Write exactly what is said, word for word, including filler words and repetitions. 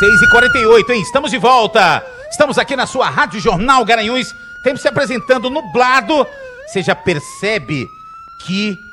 seis e quarenta e oito, hein? Estamos de volta. Estamos aqui na sua Rádio Jornal Garanhuns. Temos se apresentando nublado. Você já percebe que